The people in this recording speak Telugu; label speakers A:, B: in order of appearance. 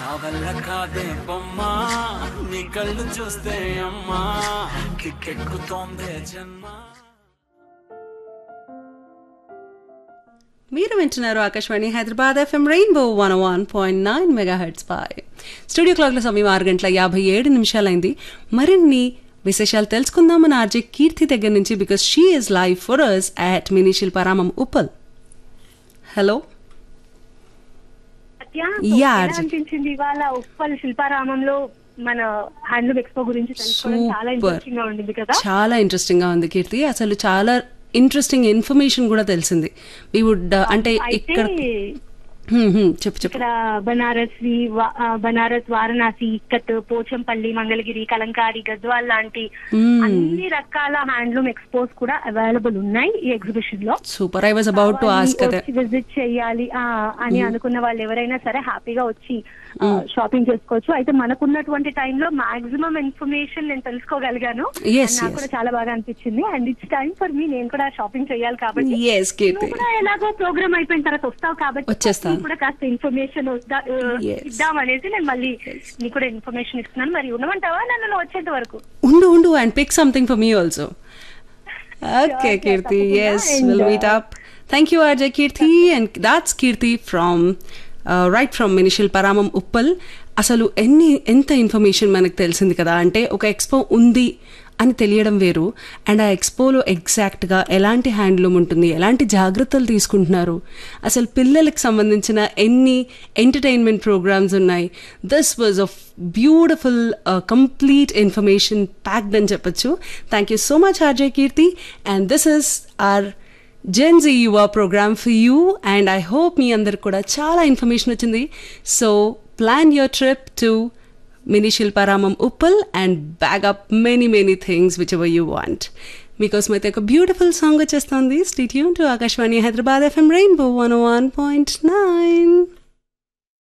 A: నా వల్ల కాదే బొమ్మా నీ కళ్ళు చూస్తే అమ్మా కిక్కెక్కుతోందే జన్మ.
B: మీరు వింటున్నారు Akashvani Hyderabad FM rainbow 101.9 megahertz పై. స్టూడియో క్లాక్ల సమయం 6:57 మరిన్ని విశేషాలు తెలుసుకుందామని ఆర్జే కీర్తి దగ్గర నుంచి, because she is live for us at mini Shilparamam Uppal. Hello.
C: అనిపించింది ఇవాళ ఉప్పల్ శిల్పారామంలో మన హ్యాండ్లూమ్ ఎక్స్పో గురించి తెలుసుకోవడం చాలా ఇంట్రెస్టింగ్ గా ఉంది కదా.
B: చాలా ఇంట్రెస్టింగ్ గా ఉంది కీర్తి. అసలు చాలా ఇంట్రెస్టింగ్ ఇన్ఫర్మేషన్ కూడా తెలిసింది. వి వుడ్ అంటే ఇక్కడ చెప్పు చెప్పు.
C: ఇక్కడ బనారస్, వారణాసి, ఇక్కత్, పోచంపల్లి, మంగళగిరి, కలంకారీ, గద్వాల్ లాంటి అన్ని రకాల హ్యాండ్లూమ్ ఎక్స్పోస్ కూడా అవైలబుల్ ఉన్నాయి ఈ ఎగ్జిబిషన్ లో.
B: Super. I was about to ask
C: visit చేయాలి అని అనుకున్న వాళ్ళు ఎవరైనా సరే హ్యాపీగా వచ్చి షాపింగ్ చేసుకోవచ్చు. అయితే మనకున్నటువంటి టైంలో మాక్సిమం ఇన్ఫర్మేషన్ నేను తెలుసుకోగలిగాను. నాకు కూడా చాలా బాగా అనిపించింది. And it's time for me, నేను కూడా షాపింగ్ చేయాలి కాబట్టి. ఎలాగో ప్రోగ్రామ్ అయిపోయిన తర్వాత వస్తావు కాబట్టి కూడా కాస్త ఇన్ఫర్మేషన్ ఇద్దాం అనేసి నేను మళ్ళీ నీకు కూడా ఇన్ఫర్మేషన్ ఇస్తున్నాను. మరి ఉండమంటావా నన్ను వచ్చేంత వరకు?
B: ఉండు and pick something for me also. Okay Keerthi, yes, we'll meet up. Thank you RJ Kirti, and that's Kirti from right from mini Shilparamam Uppal. అసలు ఎంత ఇన్ఫర్మేషన్ మనకు తెలిసింది కదా. అంటే ఒక ఎక్స్పో ఉంది అని తెలియడం వేరు, అండ్ ఆ ఎక్స్పోలో ఎగ్జాక్ట్గా ఎలాంటి హ్యాండ్లూమ్ ఉంటుంది, ఎలాంటి జాగ్రత్తలు తీసుకుంటున్నారు, అసలు పిల్లలకు సంబంధించిన ఎన్ని ఎంటర్టైన్మెంట్ ప్రోగ్రామ్స్ ఉన్నాయి. This was a beautiful complete information packed అని చెప్పచ్చు. Thank you so much RJ Keerthi, and this is are Gen Z Yuva program for you, and I hope మీ అందరికి కూడా చాలా ఇన్ఫర్మేషన్ వచ్చింది. So plan your trip to mini Shilparamam Uppal and bag up many things which ever you want. మీకోసం అయితే ఒక బ్యూటిఫుల్ సాంగ్ వచ్చేస్తుంది. Stay tune to Akashvani Hyderabad FM rainbow 101.9.